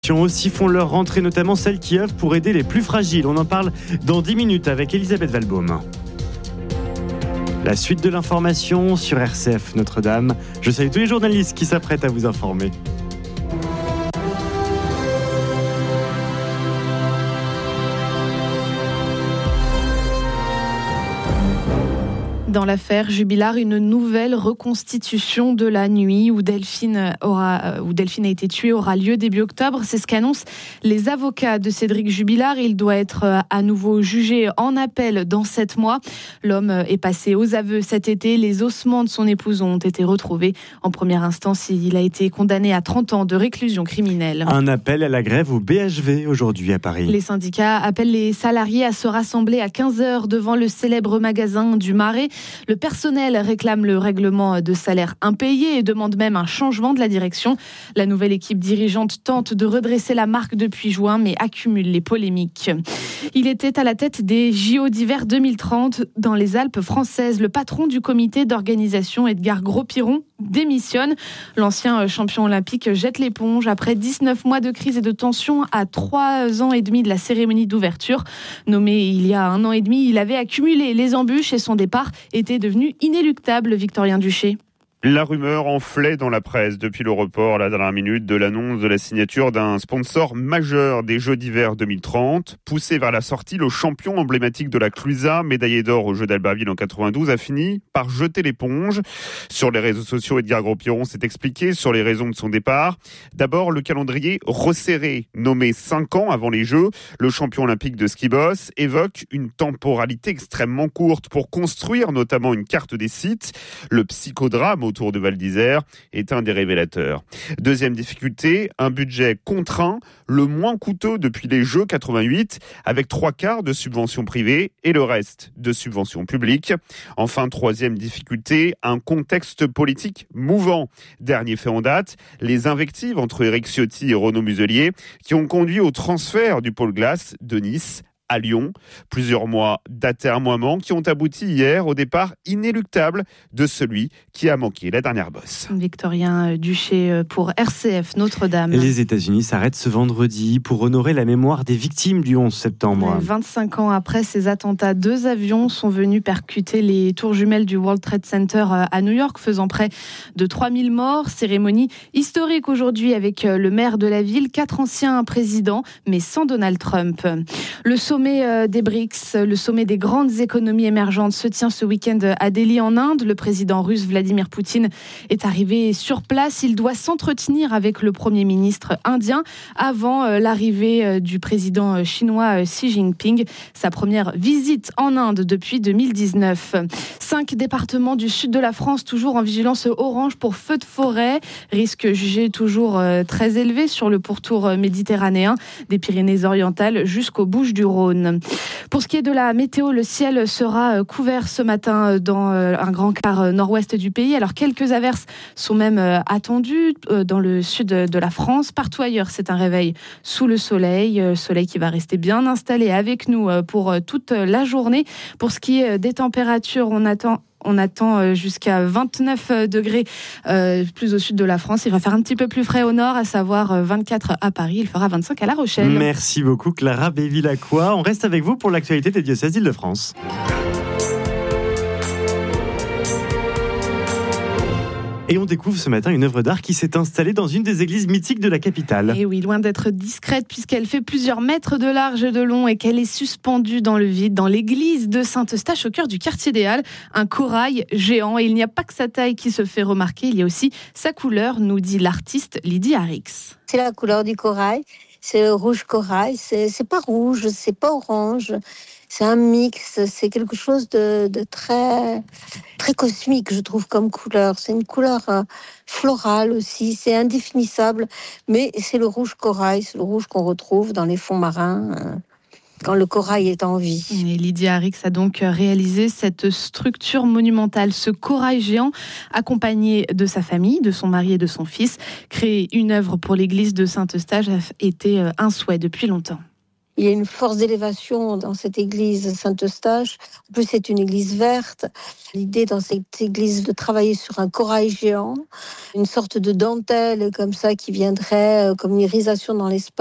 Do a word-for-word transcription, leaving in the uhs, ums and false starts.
Aussi font leur rentrée, notamment celles qui œuvrent pour aider les plus fragiles. On en parle dans dix minutes avec Elisabeth Valbaum. La suite de l'information sur R C F Notre-Dame. Je salue tous les journalistes qui s'apprêtent à vous informer. Dans l'affaire Jubilard, une nouvelle reconstitution de la nuit où Delphine, aura, où Delphine a été tuée aura lieu début octobre. C'est ce qu'annoncent les avocats de Cédric Jubilard. Il doit être à nouveau jugé en appel dans sept mois. L'homme est passé aux aveux cet été. Les ossements de son épouse ont été retrouvés. En première instance, il a été condamné à trente ans de réclusion criminelle. Un appel à la grève au B H V aujourd'hui à Paris. Les syndicats appellent les salariés à se rassembler à quinze heures devant le célèbre magasin du Marais. Le personnel réclame le règlement de salaire impayé et demande même un changement de la direction. La nouvelle équipe dirigeante tente de redresser la marque depuis juin, mais accumule les polémiques. Il était à la tête des J O d'hiver deux mille trente dans les Alpes françaises. Le patron du comité d'organisation, Edgar Gros-Piron, démissionne. L'ancien champion olympique jette l'éponge après dix-neuf mois de crise et de tension à trois ans et demi de la cérémonie d'ouverture. Nommé il y a un an et demi, il avait accumulé les embûches et son départ était devenu inéluctable. Victorien Duché. La rumeur enflait dans la presse depuis le report à la dernière minute de l'annonce de la signature d'un sponsor majeur des Jeux d'hiver deux mille trente. Poussé vers la sortie, le champion emblématique de la Clusa, médaillé d'or aux Jeux d'Albertville en quatre-vingt-douze, a fini par jeter l'éponge. Sur les réseaux sociaux, Edgar Gros-Piron s'est expliqué sur les raisons de son départ. D'abord, le calendrier resserré, nommé cinq ans avant les Jeux. Le champion olympique de ski boss évoque une temporalité extrêmement courte pour construire notamment une carte des sites. Le psychodrame autour de Val d'Isère est un des révélateurs. Deuxième difficulté, un budget contraint, le moins coûteux depuis les Jeux quatre-vingt-huit, avec trois quarts de subventions privées et le reste de subventions publiques. Enfin, troisième difficulté, un contexte politique mouvant. Dernier fait en date, les invectives entre Éric Ciotti et Renaud Muselier qui ont conduit au transfert du pôle glace de Nice à Lyon. Plusieurs mois d'atermoiements qui ont abouti hier au départ inéluctable de celui qui a manqué la dernière bosse. Victorien Duché pour R C F Notre-Dame. Les États-Unis s'arrêtent ce vendredi pour honorer la mémoire des victimes du onze septembre. vingt-cinq ans après ces attentats, deux avions sont venus percuter les tours jumelles du World Trade Center à New York, faisant près de trois mille morts. Cérémonie historique aujourd'hui avec le maire de la ville, quatre anciens présidents, mais sans Donald Trump. Le sommet des B R I C S, le sommet des grandes économies émergentes, se tient ce week-end à Delhi en Inde. Le président russe Vladimir Poutine est arrivé sur place. Il doit s'entretenir avec le Premier ministre indien avant l'arrivée du président chinois Xi Jinping. Sa première visite en Inde depuis deux mille dix-neuf. Cinq départements du sud de la France toujours en vigilance orange pour feux de forêt. Risque jugé toujours très élevé sur le pourtour méditerranéen des Pyrénées-Orientales jusqu'aux Bouches-du-Rhône. Pour ce qui est de la météo, le ciel sera couvert ce matin dans un grand quart nord-ouest du pays. Alors quelques averses sont même attendues dans le sud de la France. Partout ailleurs, c'est un réveil sous le soleil. Soleil qui va rester bien installé avec nous pour toute la journée. Pour ce qui est des températures, on attend... On attend jusqu'à vingt-neuf degrés euh, plus au sud de la France. Il va faire un petit peu plus frais au nord, à savoir vingt-quatre à Paris. Il fera vingt-cinq à La Rochelle. Merci beaucoup Clara Bévilacqua. On reste avec vous pour l'actualité des diocèses d'Île-de-France. Et on découvre ce matin une œuvre d'art qui s'est installée dans une des églises mythiques de la capitale. Et oui, loin d'être discrète puisqu'elle fait plusieurs mètres de large et de long et qu'elle est suspendue dans le vide dans l'église de Saint-Eustache au cœur du quartier des Halles. Un corail géant, et il n'y a pas que sa taille qui se fait remarquer, il y a aussi sa couleur, nous dit l'artiste Lydie Harrix. C'est la couleur du corail, c'est le rouge corail, c'est, c'est pas rouge, c'est pas orange. C'est un mix, c'est quelque chose de, de très, très cosmique, je trouve, comme couleur. C'est une couleur euh, florale aussi, c'est indéfinissable, mais c'est le rouge corail, c'est le rouge qu'on retrouve dans les fonds marins euh, quand le corail est en vie. Et Lydie Harrix a donc réalisé cette structure monumentale, ce corail géant, accompagné de sa famille, de son mari et de son fils. Créer une œuvre pour l'église de Saint-Eustache a été un souhait depuis longtemps. Il y a une force d'élévation dans cette église Saint-Eustache. En plus, c'est une église verte. L'idée dans cette église de travailler sur un corail géant, une sorte de dentelle comme ça qui viendrait comme une irisation dans l'espace.